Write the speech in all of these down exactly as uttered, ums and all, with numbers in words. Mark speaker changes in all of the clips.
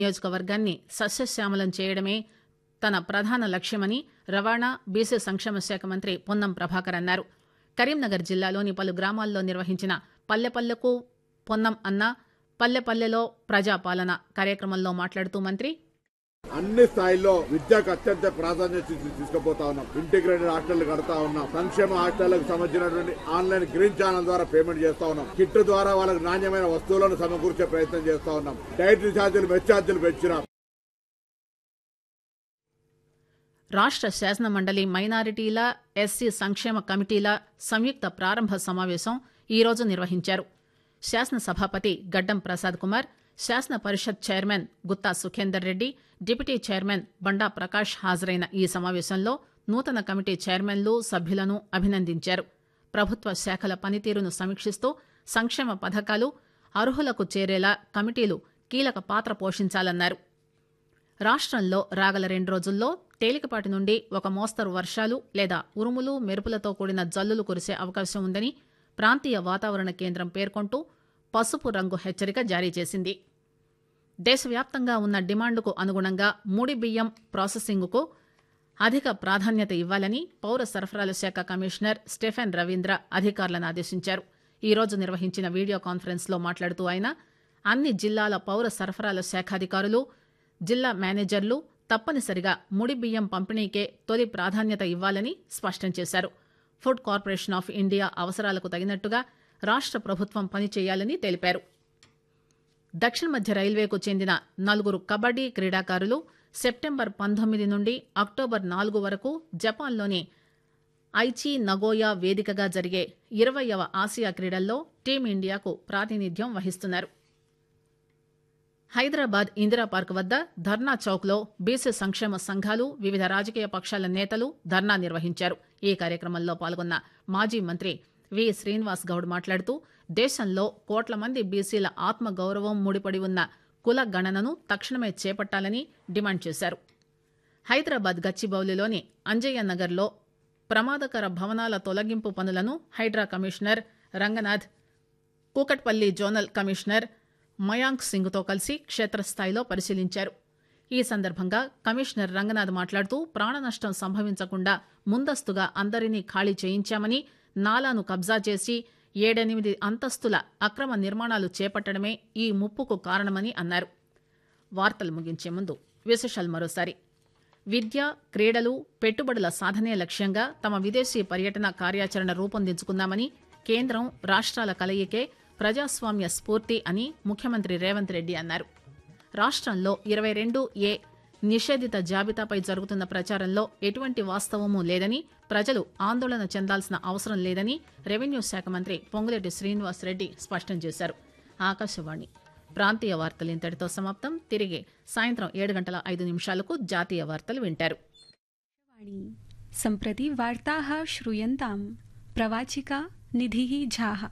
Speaker 1: నియోజకవర్గాన్ని సస్యశ్యామలం చేయడమే తన ప్రధాన లక్ష్యమని రవాణా బీసీ సంక్షేమ శాఖ మంత్రి పొన్నం ప్రభాకర్ అన్నారు. కరీంనగర్ జిల్లాలోని పలు గ్రామాల్లో నిర్వహించిన పల్లెపల్లెకు పొన్నం అన్న పల్లెపల్లెలో ప్రజాపాలన కార్యక్రమంలో మాట్లాడుతూ మంత్రి
Speaker 2: అన్ని స్థాయిల్లో విద్యకు అత్యంత ప్రాధాన్యత తీసుకుపోతా ఉన్నాం. ఇంటిగ్రేటెడ్ హాస్టల్ కడతా ఉన్నాం. సంక్షేమ హాస్టళ్లకు సంబంధించినటువంటి ఆన్లైన్ గ్రీన్ ఛానల్ ద్వారా పేమెంట్ చేస్తా ఉన్నాం. కిట్ ద్వారా వాళ్ళకు నాణ్యమైన వస్తువులను సమకూర్చే ప్రయత్నం చేస్తా ఉన్నాం. డైటరీ ఛార్జీలు మెస్ ఛార్జీలు పెంచినాం.
Speaker 1: రాష్ట్ర శాసన మండలి మైనారిటీల ఎస్సీ సంక్షేమ కమిటీల సంయుక్త ప్రారంభ సమావేశం ఈరోజు నిర్వహించారు. శాసన సభాపతి గడ్డం ప్రసాద్ కుమార్, శాసన పరిషత్ chairman Gutta Sukhender Reddy, deputy chairman బండా ప్రకాష్ హాజరైన ఈ సమావేశంలో నూతన కమిటీ చైర్మన్లు, సభ్యులను అభినందించారు. ప్రభుత్వ శాఖల పనితీరును సమీక్షిస్తూ సంక్షేమ పథకాలు అర్హులకు చేరేలా కమిటీలు కీలక పాత్ర పోషించాలన్నారు. రాష్ట్రంలో రాగల రెండు రోజుల్లో తేలికపాటి నుండి ఒక మోస్తరు వర్షాలు లేదా ఉరుములు మెరుపులతో కూడిన జల్లులు కురిసే అవకాశం ఉందని ప్రాంతీయ వాతావరణ కేంద్రం పేర్కొంటూ పసుపు రంగు హెచ్చరిక జారీ చేసింది. దేశవ్యాప్తంగా ఉన్న డిమాండ్కు అనుగుణంగా ముడి బియ్యం ప్రాసెసింగ్కు అధిక ప్రాధాన్యత ఇవ్వాలని పౌర సరఫరాల శాఖ కమిషనర్ స్టెఫెన్ రవీంద్ర అధికారులను ఆదేశించారు. ఈ రోజు నిర్వహించిన వీడియో కాన్ఫరెన్స్లో మాట్లాడుతూ ఆయన అన్ని జిల్లాల పౌర సరఫరాల శాఖాధికారులు, జిల్లా మేనేజర్లు తప్పనిసరిగా ముడి బియ్యం పంపిణీకే తొలి ప్రాధాన్యత ఇవ్వాలని స్పష్టం చేశారు. ఫుడ్ కార్పొరేషన్ ఆఫ్ ఇండియా అవసరాలకు తగినట్టుగా రాష్ట్ర ప్రభుత్వం పనిచేయాలని తెలిపారు. దక్షిణ మధ్య రైల్వేకు చెందిన నలుగురు కబడ్డీ క్రీడాకారులు సెప్టెంబర్ పంతొమ్మిది నుండి అక్టోబర్ నాలుగు వరకు జపాన్లోని ఐచి నగోయా వేదికగా జరిగే ఇరవైవ ఆసియా క్రీడల్లో టీమిండియాకు ప్రాతినిధ్యం వహిస్తున్నారు. హైదరాబాద్ ఇందిరా పార్క్ వద్ద ధర్నా చౌక్లో బీసీ సంక్షేమ సంఘాలు, వివిధ రాజకీయ పక్షాల నేతలు ధర్నా నిర్వహించారు. ఈ కార్యక్రమంలో పాల్గొన్న మాజీ మంత్రి వి శ్రీనివాస్ గౌడ్ మాట్లాడుతూ దేశంలో కోట్ల మంది బీసీల ఆత్మగౌరవం ముడిపడి ఉన్న కుల గణనను తక్షణమే చేపట్టాలని డిమాండ్ చేశారు. హైదరాబాద్ గచ్చిబౌలిలోని అంజయ్య నగర్లో ప్రమాదకర భవనాల తొలగింపు పనులను Hydraa commissioner Ranganath, Kukatpally zonal commissioner Mayank సింగ్తో కలిసి క్షేత్రస్థాయిలో పరిశీలించారు. ఈ సందర్భంగా కమిషనర్ రంగనాథ్ మాట్లాడుతూ ప్రాణనష్టం సంభవించకుండా ముందస్తుగా అందరినీ ఖాళీ చేయించామని, నాలాను కబ్జా చేసి ఏడెనిమిది అంతస్తుల అక్రమ నిర్మాణాలు చేపట్టడమే ఈ ముప్పుకు కారణమని అన్నారు. వార్తలు ముగించే ముందు విశేషాలు మరోసారి. విద్య, క్రీడలు, పెట్టుబడుల సాధనే లక్ష్యంగా తమ విదేశీ పర్యటన కార్యాచరణ రూపొందించుకున్నామని కేంద్రం, రాష్ట్రాల కలయికే ప్రజాస్వామ్య స్ఫూర్తి అని ముఖ్యమంత్రి రేవంత్ రెడ్డి అన్నారు. రాష్ట్రంలో ఇరవై రెండు ఏ నిషేధిత జాబితాపై జరుగుతున్న ప్రచారంలో ఎటువంటి వాస్తవమూ లేదని, ప్రజలు ఆందోళన చెందాల్సిన అవసరం లేదని రెవెన్యూ శాఖ మంత్రి పొంగులేటి శ్రీనివాసరెడ్డి స్పష్టం చేశారు. ఆకాశవాణి ప్రాంతీయ వార్తలు ఇంతటితో సమాప్తం. తిరిగి సాయంత్రం ఏడు గంటల ఐదు నిమిషాలకు జాతీయ వార్తలు వింటారు.
Speaker 3: సంప్రతి వార్తాః శ్రూయంతాం. ప్రవాచికా నిధిః ఝాః.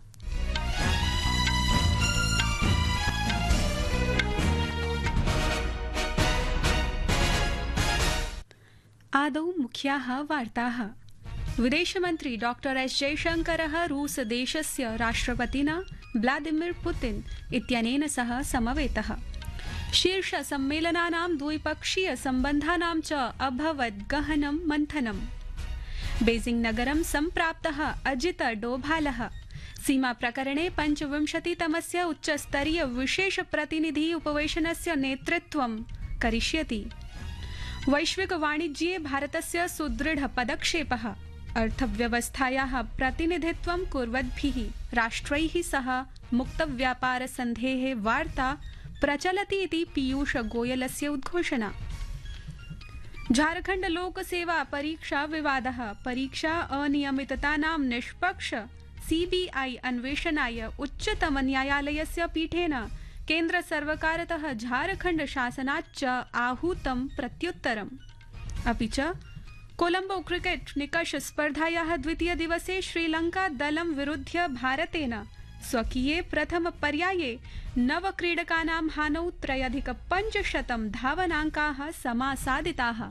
Speaker 3: आदौ मुख्याः वार्ताः। विदेशमन्त्री डॉक्टर एस जयशंकरः रूस देशस्य राष्ट्रपतिना व्लादिमीर पुतिन इत्यनेन सह समवेतः। शीर्ष सम्मेलनानां द्विपक्षीय सम्बन्धानां च अभवत् गहनं मन्थनम्। बेजिंग नगरं सम्प्राप्तः अजित डोभालः सीमा प्रकरणे पञ्चविंशतितमस्य उच्चस्तरीय विशेष प्रतिनिधि उपवेशनस्य नेतृत्वं करिष्यति। वैश्विक वाणिज्ये भारतस्य सुदृढ पदक्षेपः अर्थव्यवस्थायाः प्रतिनिधित्वं कुर्वद्भिः राष्ट्रैः सह मुक्तव्यापार सन्धेः वार्ता प्रचलति इति पीयूष गोयलस्य उद्घोषणा। झारखण्ड लोकसेवा परीक्षा विवादः। परीक्षा अनियमिततानां निष्पक्ष सीबीआई अन्वेषणाय उच्चतम न्यायालयस्य पीठेन केन्द्र सर्वकारतः झारखण्ड शासनाच्च आहूतं प्रत्युत्तरम्। अपि च कोलंबो क्रिकेट निकष स्पर्धायाः द्वितीय दिवसे श्रीलंका दलं विरुध्य भारतेन स्वकीये प्रथम पर्याये नव क्रीडकानां हानौ त्रयधिक पञ्चशतं धावनाङ्काः समासादिताः।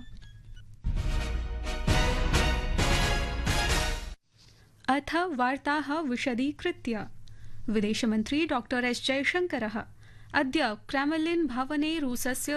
Speaker 3: अथ वार्ताः विशदीकृत्य। विदेशमन्त्री डॉक्टर एस जयशंकरः अद्य क्रेमलिन भवने रूसस्य